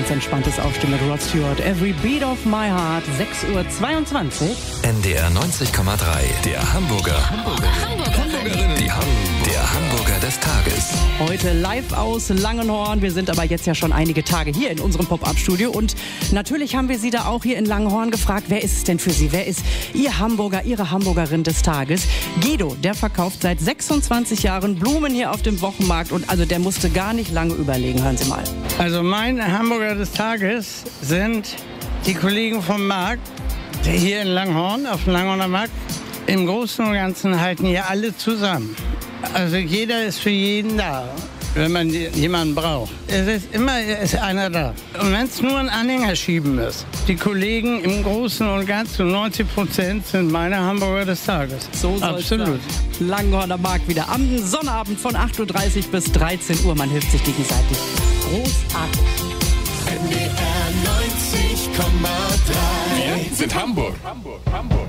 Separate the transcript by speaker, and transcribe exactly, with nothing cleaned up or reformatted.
Speaker 1: ganz entspanntes Aufstehen mit Rod Stewart. Every Beat of My Heart, sechs Uhr zweiundzwanzig.
Speaker 2: N D R neunzig Komma drei, der Hamburger. Hamburgerin. Hamburgerin. Die Ham der Hamburger des Tages.
Speaker 1: Heute live aus Langenhorn. Wir sind aber jetzt ja schon einige Tage hier in unserem Pop-Up-Studio. Und natürlich haben wir Sie da auch hier in Langenhorn gefragt, wer ist es denn für Sie? Wer ist Ihr Hamburger, Ihre Hamburgerin des Tages? Guido, der verkauft seit sechsundzwanzig Jahren Blumen hier auf dem Wochenmarkt. Und also der musste gar nicht lange überlegen. Hören Sie mal.
Speaker 3: Also mein Hamburger des Tages sind die Kollegen vom Markt, die hier in Langenhorn, auf dem Langenhorner Markt. Im Großen und Ganzen halten hier alle zusammen. Also jeder ist für jeden da, wenn man jemanden braucht. Es ist immer ist einer da. Und wenn es nur ein Anhänger schieben ist. Die Kollegen im Großen und Ganzen, neunzig Prozent sind meine Hamburger des Tages.
Speaker 1: So soll's
Speaker 3: Absolut.
Speaker 1: sein. Langenhorner Markt wieder am Sonnabend von acht Uhr dreißig bis dreizehn Uhr. Man hilft sich gegenseitig. Großartig.
Speaker 4: N D R neunzig Komma drei.
Speaker 5: Wir sind Hamburg. Hamburg. Hamburg.